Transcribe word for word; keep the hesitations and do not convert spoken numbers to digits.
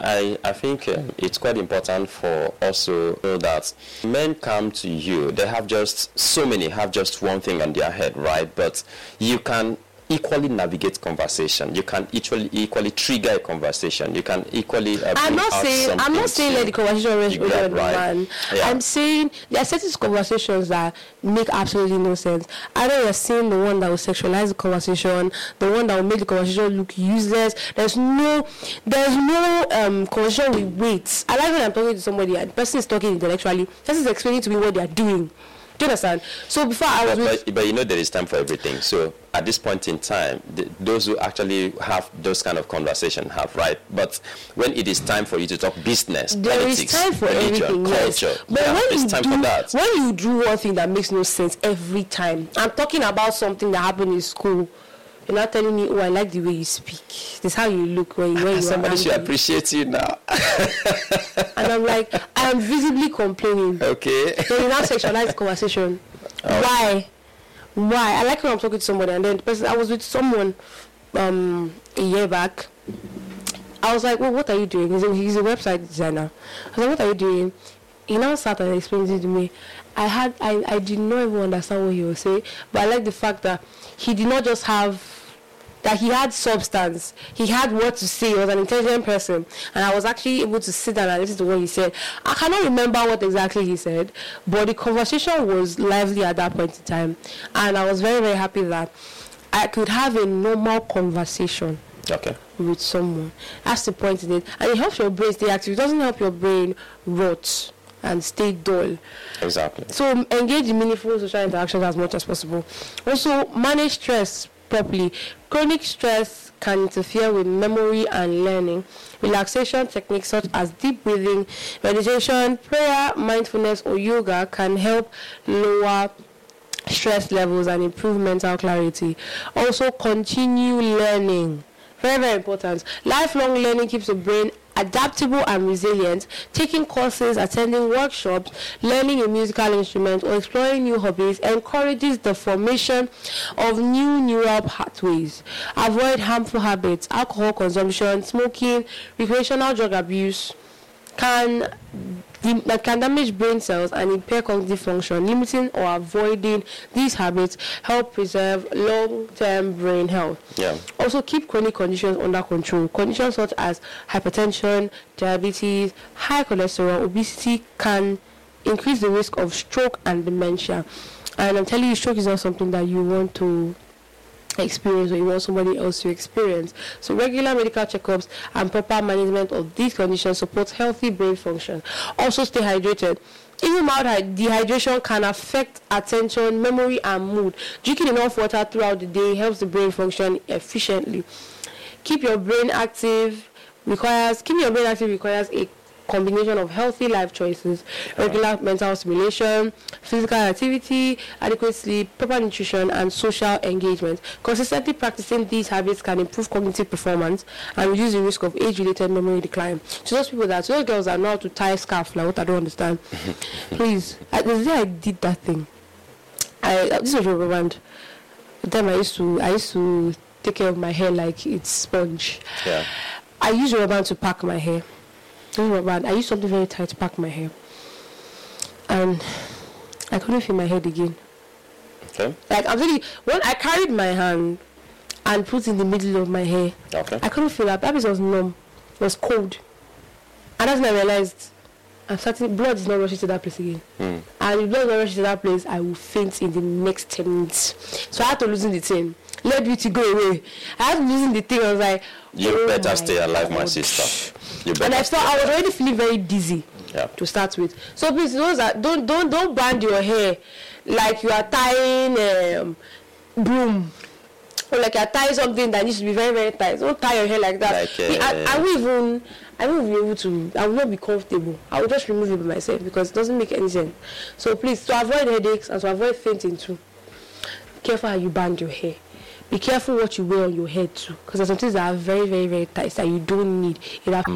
I, I think uh, it's quite important for us to know that men come to you, they have just, so many have just one thing on their head, right? But you can equally navigate conversation. You can equally equally trigger a conversation. You can equally. Uh, I'm not saying I'm not saying let the conversation rest over the man. Yeah. I'm saying there are certain conversations that make absolutely no sense. Either you're saying the one that will sexualize the conversation, the one that will make the conversation look useless. There's no there's no um conversation with weights. I like when I'm talking to somebody and the person is talking intellectually. The person is explaining to me what they are doing. Do you understand? So before I was... But, but, but you know there is time for everything. So at this point in time, the, those who actually have those kind of conversation have, right? But when it is time for you to talk business, there politics, is time for religion, everything, culture, yes. But yeah, when it's you time do, for that. When you do one thing that makes no sense every time, I'm talking about something that happened in school. You're not telling me, oh, I like the way you speak. This is how you look when, when you Somebody are should appreciate you now. And I'm like, I'm visibly complaining. Okay. So you now sexualize the conversation. Oh. Why? Why? I like when I'm talking to somebody and then the person, I was with someone um, a year back. I was like, well, what are you doing? He's a, he's a website designer. I was like, what are you doing? He now sat and explained it to me. I had, I, I did not even understand what he was saying, but I like the fact that he did not just have, that he had substance. He had what to say. He was an intelligent person. And I was actually able to sit down and listen to what he said. I cannot remember what exactly he said, but the conversation was lively at that point in time. And I was very, very happy that I could have a normal conversation. Okay. With someone. That's the point in it. And it helps your brain stay active. It doesn't help your brain rot and stay dull. Exactly. So engage in meaningful social interactions as much as possible. Also, manage stress properly. Chronic stress can interfere with memory and learning. Relaxation techniques such as deep breathing, meditation, prayer, mindfulness, or yoga can help lower stress levels and improve mental clarity. Also, continue learning. Very, very important. Lifelong learning keeps the brain adaptable and resilient. Taking courses, attending workshops, learning a musical instrument, or exploring new hobbies encourages the formation of new neural pathways. Avoid harmful habits. Alcohol consumption, smoking, recreational drug abuse can that can damage brain cells and impair cognitive function. Limiting or avoiding these habits help preserve long-term brain health. Yeah. Also, keep chronic conditions under control. Conditions such as hypertension, diabetes, high cholesterol, obesity can increase the risk of stroke and dementia. And I'm telling you, stroke is not something that you want to experience or you want somebody else to experience. So regular medical checkups and proper management of these conditions supports healthy brain function. Also, stay hydrated. Even mild dehydration can affect attention, memory, and mood. Drinking enough water throughout the day helps the brain function efficiently. Keep your brain active requires keeping your brain active requires a combination of healthy life choices, regular mental stimulation, physical activity, adequate sleep, proper nutrition, and social engagement. Consistently practicing these habits can improve cognitive performance and reduce the risk of age-related memory decline. To those people that, to those girls that know how to tie scarf, like what I don't understand, please, I, the day I did that thing, I this was rubber band. The time I used to, I used to take care of my hair like it's sponge. Yeah. I used rubber band to pack my hair. I used something very tight to pack my hair, and I couldn't feel my head again. Okay. Like I'm telling you, when I carried my hand and put it in the middle of my hair, okay, I couldn't feel that. That place was numb, it was cold, and that's when I realized I'm starting. Blood is not rushing to that place again, mm. and if blood is not rushing to that place, I will faint in the next ten minutes. So I had to loosen the thing. Let beauty go away. I had to loosen the thing. I was like, you oh better stay alive, God. my sister. You And I thought I was already feeling very dizzy. Yeah. To start with. So please, those are, don't don't don't band your hair like you are tying um, broom, or like you are tying something that needs to be very very tight. Don't tie your hair like that. Like, uh, I, I will even I won't be able to. I will not be comfortable. I will just remove it by myself because it doesn't make any sense. So please, to avoid headaches and to avoid fainting too, be careful how you band your hair. Be careful what you wear on your head too, because there's some things that are very very very tight that you don't need. It